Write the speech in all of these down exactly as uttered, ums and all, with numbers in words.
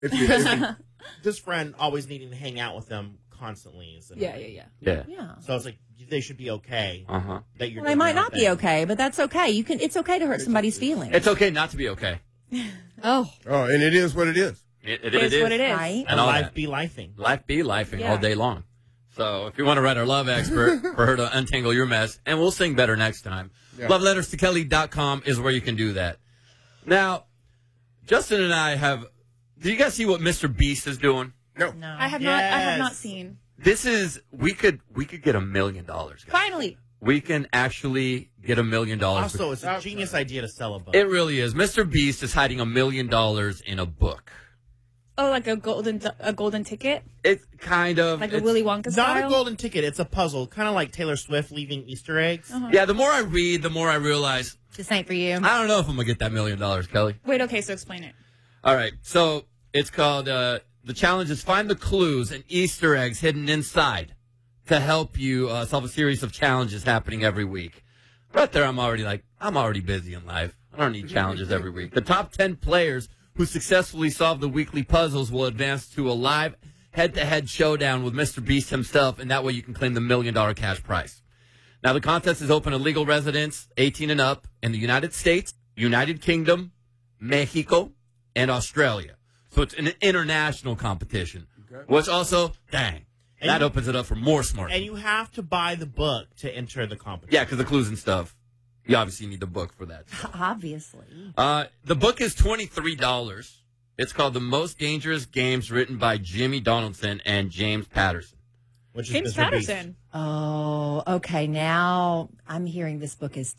If you, if you, This friend always needing to hang out with them constantly. Is Yeah, yeah, yeah. Yeah. Yeah. So it's like they should be okay. Uh huh. That you're Well, they doing might your not own be thing. okay, but that's okay. You can. It's okay to hurt somebody's feelings. It's okay not to be okay. Oh. oh, and it is what it is. It, it, It is what it is. Right? And all life that. be lifing. Life be lifing Yeah. all day long. So if you want to write our love expert for her to untangle your mess, and we'll sing better next time, Yeah. love letters to kelly dot com is where you can do that. Now, Justin and I have, do you guys see what Mister Beast is doing? No. No. I have not I have Yes. not seen. This is, we could we could get a million dollars, guys. Finally. We can actually get a million dollars. Also, it's a genius idea to sell a book. It really is. Mister Beast is hiding a million dollars in a book. Oh, like a golden a golden ticket? It's kind of. Like a it's- Willy Wonka Not style? a golden ticket. It's a puzzle, kind of like Taylor Swift leaving Easter eggs. Uh-huh. Yeah, the more I read, the more I realize, This ain't for you. I don't know if I'm going to get that million dollars, Kelly. Wait, okay, so explain it. All right, so it's called, uh, the challenge is find the clues and Easter eggs hidden inside to help you uh, solve a series of challenges happening every week. Right there, I'm already like, I'm already busy in life. I don't need challenges every week. The top ten players who successfully solve the weekly puzzles will advance to a live head-to-head showdown with Mister Beast himself, and that way you can claim the million-dollar cash prize. Now, the contest is open to legal residents eighteen and up in the United States, United Kingdom, Mexico, and Australia. So it's an international competition, Okay. which also, dang, And that you- opens it up for more smart. And you have to buy the book to enter the competition. Yeah, because the clues and stuff, you obviously need the book for that. Obviously. Uh, the book is twenty-three dollars. It's called The Most Dangerous Games, written by Jimmy Donaldson and James Patterson. Which is James Mister Beast. Patterson. Oh, okay. Now I'm hearing this book is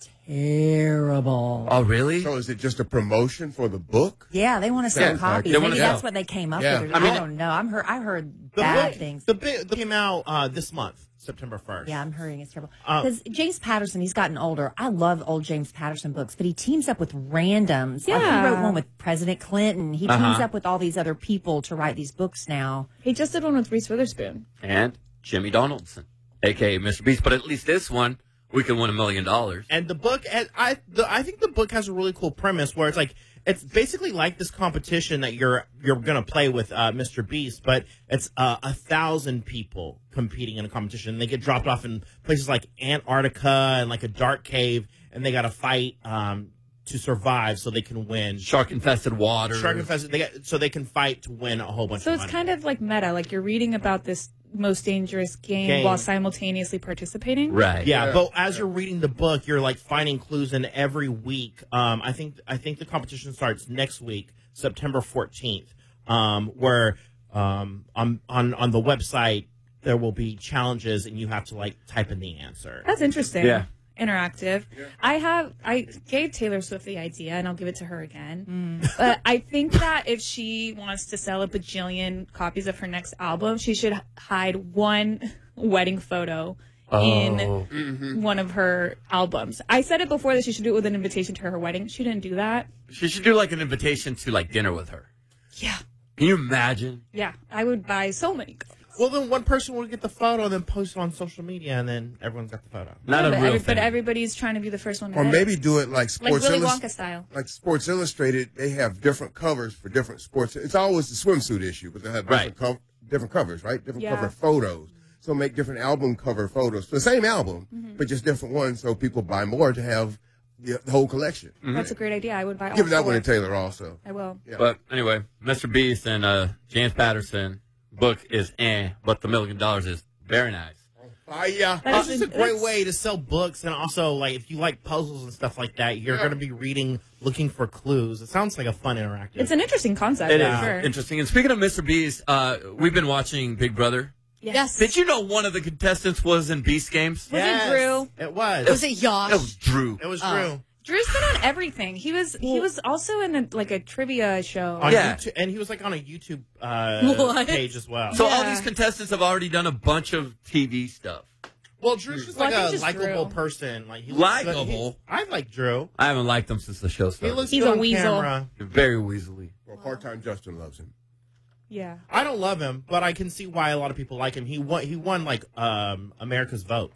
terrible. Oh, really? So is it just a promotion for the book? Yeah, they want to sell Yeah, copies. they wanna Maybe sell. that's what they came up Yeah. with. I I, mean- don't know. I'm heard. I heard The bad book, things. The big the came out uh, this month, September first. Yeah, I'm hearing it's terrible. Uh, Because James Patterson, he's gotten older. I love old James Patterson books, but he teams up with randoms. Like Yeah. he wrote one with President Clinton. He Uh-huh. teams up with all these other people to write these books now. He just did one with Reese Witherspoon. And Jimmy Donaldson, a k a. Mister Beast. But at least this one, we can win a million dollars. And the book, and I, the, I think the book has a really cool premise where it's like it's basically like this competition that you're you're gonna play with uh, Mister Beast, but it's uh, a thousand people competing in a competition. They get dropped off in places like Antarctica and like a dark cave, and they got to fight um, to survive so they can win. Shark-infested water. Shark infested, they got, so they can fight to win a whole bunch. So of it's money. kind of like meta, like you're reading about this most dangerous game, Game. while simultaneously participating. Right. Yeah, Yeah. but as you're reading the book, you're like finding clues in every week. Um, I think I think the competition starts next week, September fourteenth, um, where um, on on on the website there will be challenges, and you have to like type in the answer. That's interesting. Yeah. Interactive. I have I gave Taylor Swift the idea, and I'll give it to her again. But I think that if she wants to sell a bajillion copies of her next album, she should hide one wedding photo in Oh. one of her albums. I said it before that she should do it with an invitation to her wedding. She didn't do that. She should do like an invitation to like dinner with her. Yeah. Can you imagine? Yeah. I would buy so many copies. Well, then one person will get the photo, and then post it on social media, and then everyone's got the photo. Not Yeah, a but, real every- thing. but everybody's trying to be the first one to Or get maybe it. do it like Like Sports Willy Illustrated. Wonka style. Like Sports Illustrated, they have different covers for different sports. It's always the swimsuit issue, but they have different, Right. co- different covers, right? Different Yeah. cover photos. So make different album cover photos for the same album, Mm-hmm. but just different ones, so people buy more to have the, the whole collection. That's a great idea. I would buy all Give that four. one to Taylor also. I will. Yeah. But anyway, Mister Beast and uh, James Patterson book is eh, but the million dollars is very nice. Ah, yeah. That It's is just a great that's- way to sell books, and also like if you like puzzles and stuff like that, you're Yeah. going to be reading, looking for clues. It sounds like a fun interactive. It's an interesting concept. It for is sure. interesting. And speaking of Mister Beast, uh, we've been watching Big Brother. Yes. Did you know one of the contestants was in Beast Games? Was it Drew? It was. Was it Yosh? It was Drew. It was Oh. Drew. Drew's been on everything. He was he was also in a, like a trivia show. On Yeah. YouTube, and he was like on a YouTube uh, What? page as well. So all Yeah. these contestants have already done a bunch of T V stuff. well, Drew's just Well, I like think a just likable Drew. person. Like he looks good. Likeable? He- I like Drew. I haven't liked them since the show He started. looks He's good a on weasel. camera. Very weaselly. Well, part-time Justin loves him. Yeah. I don't love him, but I can see why a lot of people like him. He won. He won like um, America's Vote.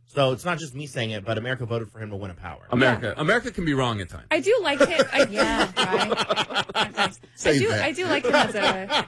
So it's not just me saying it, but America voted for him to win a power. America, America can be wrong at times. I do like him. I, Yeah, right. I Say do. that. I do like him as a